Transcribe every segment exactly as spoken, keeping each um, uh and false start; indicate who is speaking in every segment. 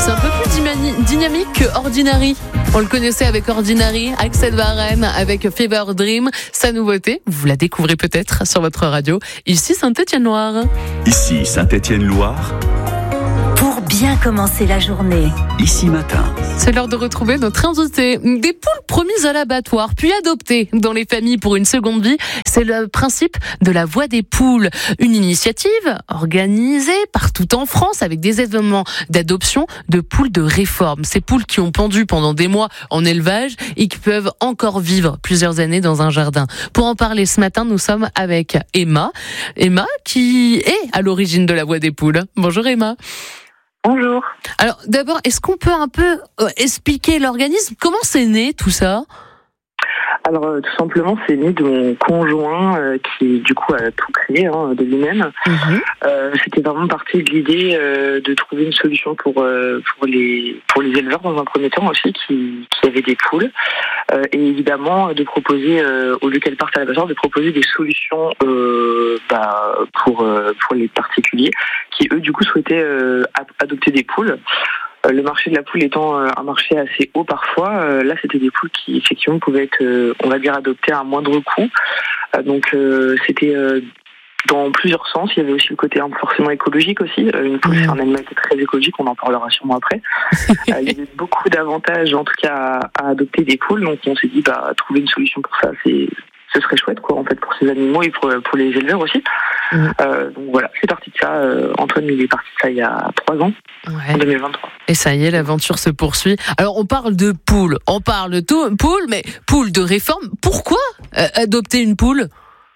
Speaker 1: C'est un peu plus dynami- dynamique que Ordinary. On le connaissait avec Ordinary, Axel Varenne, avec Fever Dream. Sa nouveauté, vous la découvrez peut-être sur votre radio. Ici, Saint-Étienne-Loire.
Speaker 2: Ici, Saint-Étienne-Loire.
Speaker 3: Pour bien commencer la journée.
Speaker 2: Ici matin.
Speaker 1: C'est l'heure de retrouver notre invité. Des poules promises à l'abattoir, puis adoptées dans les familles pour une seconde vie. C'est le principe de la Voix des poules. Une initiative organisée partout en France avec des événements d'adoption de poules de réforme. Ces poules qui ont pendu pendant des mois en élevage et qui peuvent encore vivre plusieurs années dans un jardin. Pour en parler ce matin, nous sommes avec Emma. Emma qui est à l'origine de la Voix des poules. Bonjour Emma.
Speaker 4: Bonjour.
Speaker 1: Alors d'abord, est-ce qu'on peut un peu euh, expliquer l'organisme ? Comment c'est né tout ça ?
Speaker 4: Alors euh, tout simplement, c'est né de mon conjoint euh, qui du coup a tout créé hein, de lui-même. Mmh. Euh, c'était vraiment parti de l'idée euh, de trouver une solution pour euh, pour les pour les éleveurs dans un premier temps aussi qui qui avaient des poules euh, et évidemment de proposer euh, au lieu qu'elles partent à l'abattoir de proposer des solutions euh, bah, pour euh, pour les particuliers qui eux du coup souhaitaient euh, adopter des poules. Le marché de la poule étant un marché assez haut parfois, là c'était des poules qui effectivement pouvaient être, on va dire, adoptées à un moindre coût. Donc c'était dans plusieurs sens. Il y avait aussi le côté forcément écologique aussi. Une poule c'est un animal qui est très écologique, on en parlera sûrement après. Il y avait beaucoup d'avantages en tout cas à, à adopter des poules, donc on s'est dit bah trouver une solution pour ça, c'est ce serait chouette quoi en fait pour ces animaux et pour, pour les éleveurs aussi. Mmh. Euh, donc voilà, c'est parti de ça. Euh, Antoine il est parti de ça il y a trois ans, ouais. En deux mille vingt-trois.
Speaker 1: Et ça y est, l'aventure se poursuit. Alors on parle de poules, on parle de tout, poules, mais poules de réforme. Pourquoi euh, adopter une poule ?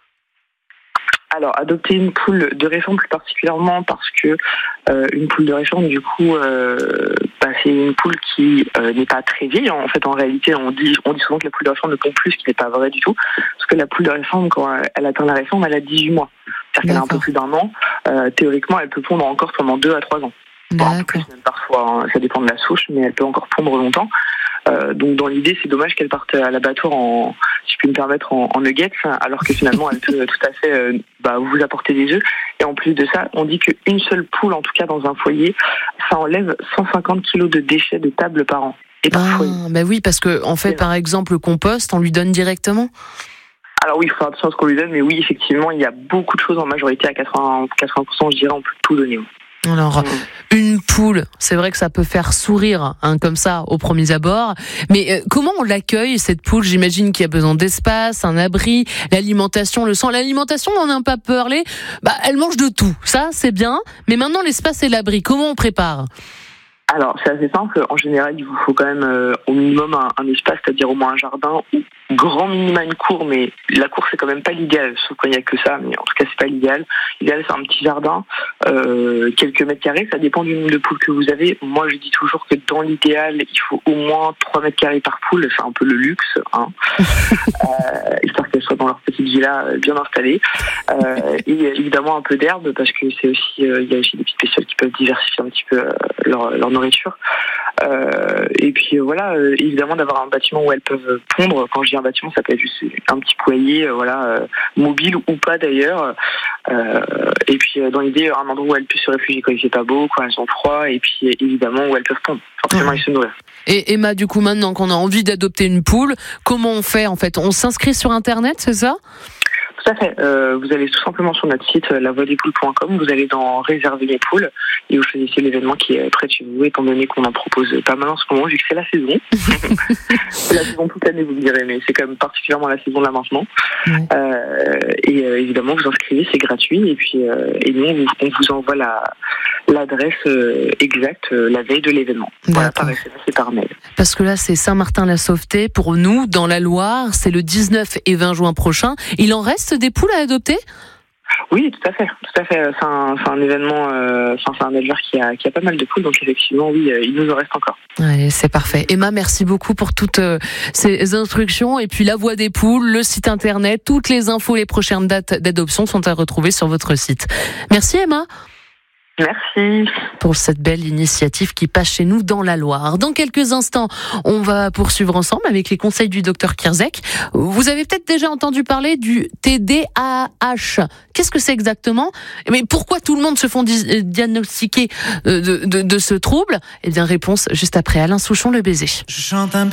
Speaker 4: Alors, adopter une poule de réforme plus particulièrement parce que euh, une poule de réforme, du coup, euh, bah, c'est une poule qui euh, n'est pas très vieille. En fait, en réalité, on dit, on dit souvent que la poule de réforme ne pond plus, ce qui n'est pas vrai du tout. Parce que la poule de réforme, quand elle atteint la réforme, elle a dix-huit mois. C'est-à-dire qu'elle a un peu plus d'un an. Euh, théoriquement, elle peut pondre encore pendant deux à trois ans. Bon, un peu plus même parfois, hein, ça dépend de la souche, mais elle peut encore pondre longtemps. Euh, donc dans l'idée, c'est dommage qu'elle parte à l'abattoir en, si je puis me permettre, en, en nuggets, alors que finalement elle peut tout à fait euh, bah, vous apporter des œufs. Et en plus de ça, on dit qu'une seule poule, en tout cas dans un foyer, ça enlève cent cinquante kilos de déchets de table par an. Et par
Speaker 1: ah,
Speaker 4: foyer.
Speaker 1: Bah oui, parce que en fait, par exemple, le compost, on lui donne directement.
Speaker 4: Alors oui, il faut attention à ce qu'on lui donne, mais oui, effectivement, il y a beaucoup de choses en majorité, à quatre-vingts pour cent, je dirais, on peut tout donner.
Speaker 1: Alors, mmh. une poule, c'est vrai que ça peut faire sourire, hein, comme ça, au premier abord. Mais euh, comment on l'accueille, cette poule ? J'imagine qu'il y a besoin d'espace, un abri, l'alimentation, le sang. L'alimentation, on n'en a pas parlé. Bah, elle mange de tout. Ça, c'est bien. Mais maintenant, l'espace et l'abri, comment on prépare ?
Speaker 4: Alors, c'est assez simple. En général, il vous faut quand même euh, au minimum un, un espace, c'est-à-dire au moins un jardin ou grand minimum une cour. Mais la cour, c'est quand même pas l'idéal, sauf quand il n'y a que ça. Mais en tout cas, c'est pas l'idéal. L'idéal, c'est un petit jardin, euh, quelques mètres carrés. Ça dépend du nombre de poules que vous avez. Moi, je dis toujours que dans l'idéal, il faut au moins trois mètres carrés par poule. C'est un peu le luxe, hein, euh, histoire qu'elles soient dans leur petite villa bien installée. Euh, et évidemment, un peu d'herbe, parce que c'est aussi, euh, il y a aussi des petites bestioles qui peuvent diversifier un petit peu euh, leur, leur nourriture. Euh, et puis euh, voilà, euh, évidemment d'avoir un bâtiment où elles peuvent pondre. Quand je dis un bâtiment, ça peut être juste un petit poulailler, euh, voilà, euh, mobile ou pas d'ailleurs. Euh, et puis euh, dans l'idée, un endroit où elles peuvent se réfugier quand il fait pas beau, quand elles ont froid, et puis euh, évidemment où elles peuvent pondre. Forcément, ils se nourrissent.
Speaker 1: Et Emma, du coup, maintenant qu'on a envie d'adopter une poule, comment on fait en fait ? On s'inscrit sur Internet, c'est ça ?
Speaker 4: Tout à fait. Euh, vous allez tout simplement sur notre site la voix des poules point com, vous allez dans réserver les poules et vous choisissez l'événement qui est près de chez vous, étant donné qu'on en propose pas mal en ce moment vu que c'est la saison. C'est la saison toute l'année, vous me direz, mais c'est quand même particulièrement la saison là maintenant. Ouais. Euh, et euh, évidemment vous inscrivez, c'est gratuit et puis euh, et nous on vous, on vous envoie la l'adresse euh, exacte euh, la veille de l'événement. Voilà, par S M S et par mail.
Speaker 1: Parce que là c'est Saint-Martin-la-Sauveté pour nous dans la Loire, c'est le dix-neuf et vingt juin prochain. Il en reste des poules à adopter ?
Speaker 4: Oui, tout à fait, tout à fait. C'est un, c'est un événement, euh, c'est un éleveur qui a, qui a pas mal de poules, donc effectivement, oui, euh, il nous en reste encore.
Speaker 1: Allez, c'est parfait. Emma, merci beaucoup pour toutes euh, ces instructions et puis la voix des poules, le site internet, toutes les infos, les prochaines dates d'adoption sont à retrouver sur votre site. Merci Emma.
Speaker 4: Merci.
Speaker 1: Pour cette belle initiative qui passe chez nous dans la Loire. Dans quelques instants, on va poursuivre ensemble avec les conseils du docteur Kierzek. Vous avez peut-être déjà entendu parler du T D A H. Qu'est-ce que c'est exactement ? Mais pourquoi tout le monde se font di- diagnostiquer de, de, de ce trouble ? Eh bien, réponse juste après Alain Souchon, Le Baiser. Je chante un